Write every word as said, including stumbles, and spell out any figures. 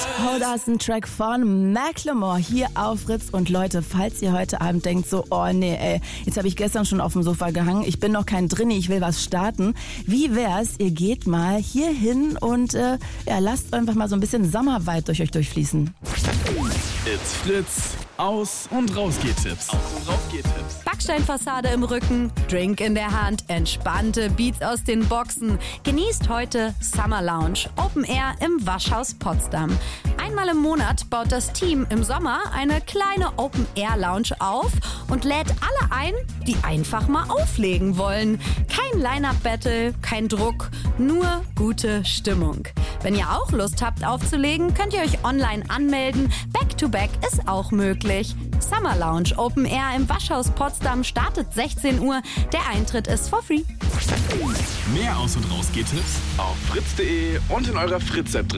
Hold Us, ein Track von Macklemore hier auf Fritz. Und Leute, falls ihr heute Abend denkt so, oh nee, ey, jetzt habe ich gestern schon auf dem Sofa gehangen, ich bin noch kein Drinni, ich will was starten. Wie wär's, ihr geht mal hier hin und äh, ja, lasst einfach mal so ein bisschen Sommervibe durch euch durchfließen. It's Fritz. Aus- und Rausgehtipps. Aus- und Rausgehtipps. Backsteinfassade im Rücken, Drink in der Hand, entspannte Beats aus den Boxen. Genießt heute Summer Lounge, Open Air im Waschhaus Potsdam. Einmal im Monat baut das Team im Sommer eine kleine Open Air Lounge auf und lädt alle ein, die einfach mal auflegen wollen. Kein Line-Up-Battle, kein Druck, nur gute Stimmung. Wenn ihr auch Lust habt aufzulegen, könnt ihr euch online anmelden. Back-to-Back ist auch möglich. Summer Lounge Open Air im Waschhaus Potsdam startet sechzehn Uhr. Der Eintritt ist for free. Mehr Aus- und Rausgehtipps auf fritz punkt de und in eurer Fritz-App drin.